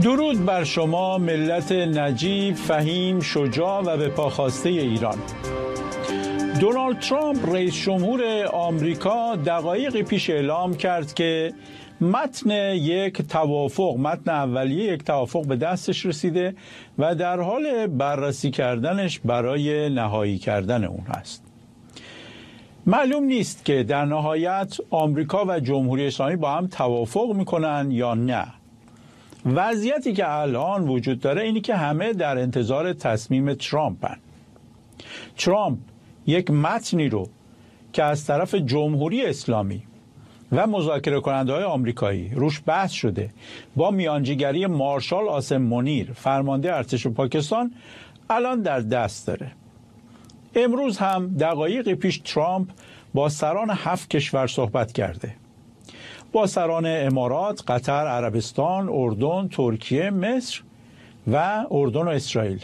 درود بر شما ملت نجیب، فهیم، شجاع و به پا خاسته ایران. دونالد ترامپ رئیس جمهور آمریکا دقایقی پیش اعلام کرد که متن اولیه یک توافق به دستش رسیده و در حال بررسی کردنش برای نهایی کردن اون است. معلوم نیست که در نهایت آمریکا و جمهوری اسلامی با هم توافق میکنن یا نه. وضعیتی که الان وجود داره اینی که همه در انتظار تصمیم ترامپن. ترامپ یک متنی رو که از طرف جمهوری اسلامی و مذاکره کننده های آمریکایی روش بحث شده با میانجیگری مارشال آسم منیر فرمانده ارتش پاکستان الان در دست داره. امروز هم دقایقی پیش ترامپ با سران 7 کشور صحبت کرده، با سران امارات، قطر، عربستان، اردن، ترکیه، مصر و اردن و اسرائیل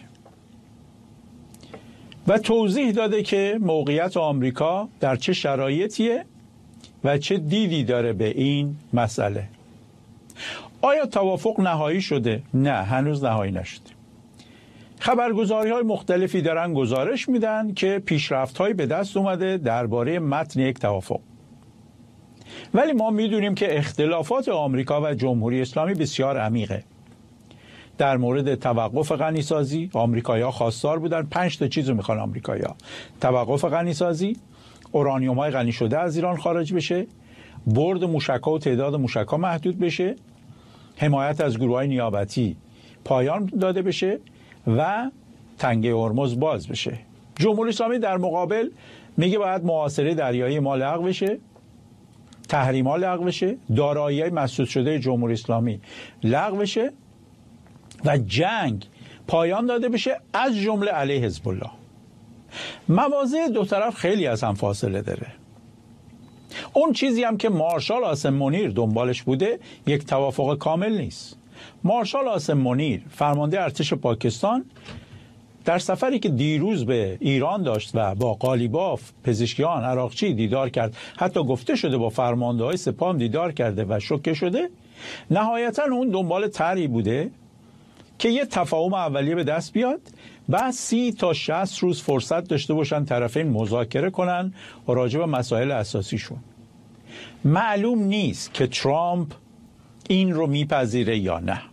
و توضیح داده که موقعیت آمریکا در چه شرایطیه و چه دیدی داره به این مسئله. آیا توافق نهایی شده؟ نه، هنوز نهایی نشده. خبرگزاری‌های مختلفی دارن گزارش میدن که پیشرفت‌هایی به دست اومده درباره متن یک توافق. ولی ما میدونیم که اختلافات آمریکا و جمهوری اسلامی بسیار عمیقه. در مورد توقف غنیسازی آمریکایی‌ها خواستار بودن، 5 تا چیزو میخوان آمریکایی‌ها: توقف غنیسازی، اورانیوم‌های غنی شده از ایران خارج بشه، برد موشک‌ها و تعداد موشک‌ها محدود بشه، حمایت از گروه‌های نیابتی پایان داده بشه و تنگه هرمز باز بشه. جمهوری اسلامی در مقابل میگه باید محاصره دریایی ما لغو بشه، تحریم‌ها لغو بشه، دارایی‌های مسدود شده جمهوری اسلامی لغو بشه و جنگ پایان داده بشه، از جمله علیه حزب الله. مواضع دو طرف خیلی از هم فاصله داره. اون چیزی هم که مارشال آسم منیر دنبالش بوده یک توافق کامل نیست. مارشال آسم منیر فرمانده ارتش پاکستان در سفری که دیروز به ایران داشت و با قالیباف، پزشکیان، عراقچی دیدار کرد، حتی گفته شده با فرمانده‌های سپاه دیدار کرده و شوکه شده، نهایتاً اون دنبال طرحی بوده که یه تفاهم اولیه به دست بیاد، بعد 30 تا 60 روز فرصت داشته باشن طرفین مذاکره کنن و راجع به مسائل اساسیشون. معلوم نیست که ترامپ این رو میپذیره یا نه.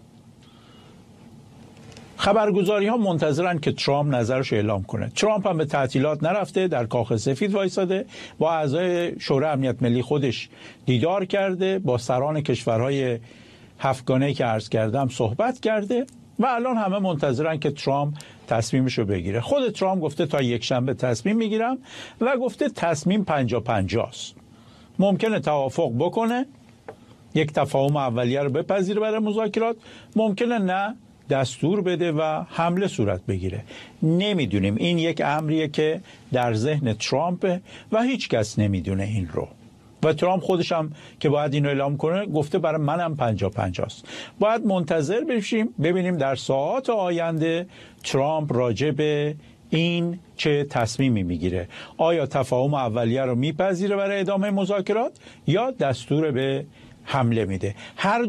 خبرگزاری ها منتظرن که ترامپ نظرش اعلام کنه. ترامپ هم به تعطیلات نرفته، در کاخ سفید وایساده، با اعضای شورای امنیت ملی خودش دیدار کرده، با سران کشورهای 7 گانه‌ای که عرض کردم صحبت کرده و الان همه منتظرن که ترامپ تصمیمشو بگیره. خود ترامپ گفته تا یک شنبه تصمیم میگیرم و گفته تصمیم 50-50 است. ممکنه توافق بکنه، یک تفاهم اولیه رو بپذیره برای مذاکرات، ممکنه نه، دستور بده و حمله صورت بگیره. نمیدونیم. این یک امریه که در ذهن ترامپ و هیچ کس نمیدونه این رو. و ترامپ خودش هم که باید اینو اعلام کنه گفته برای منم 50-50 است. باید منتظر بشیم ببینیم در ساعات آینده ترامپ راجع به این چه تصمیمی میگیره. آیا تفاهم اولیه رو میپذیره برای ادامه مذاکرات یا دستور به حمله میده؟ هر